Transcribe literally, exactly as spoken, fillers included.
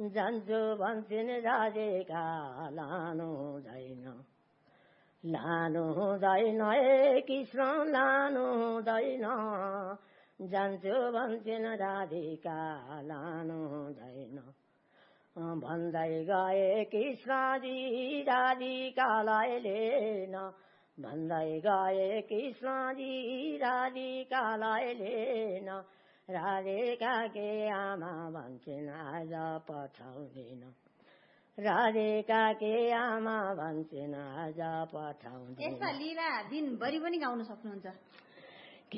जान्छु भन्छन् राधिका लानु हुँदैन लानु हुँदैन ए कृष्ण लानु हुँदैन जान्छु भन्छन् राधिका लानु हुँदैन भन्दै गए कृष्णजी राधिकालाई लिन भन्दै गए कृष्णजी राधिकालाई लिन राधिका के आमा भन्छन् आज पठाउँदिन राधिका के आमा भन्छन् आज पठाउँदिन। यस्ता लीला दिनभरि पनि गाउन सक्नुहुन्छ।